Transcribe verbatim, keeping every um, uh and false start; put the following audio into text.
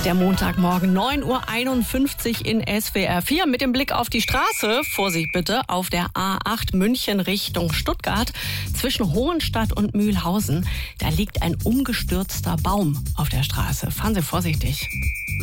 Der Montagmorgen, neun Uhr einundfünfzig in S W R vier. Mit dem Blick auf die Straße, Vorsicht bitte, auf der A acht München Richtung Stuttgart. Zwischen Hohenstadt und Mühlhausen, da liegt ein umgestürzter Baum auf der Straße. Fahren Sie vorsichtig.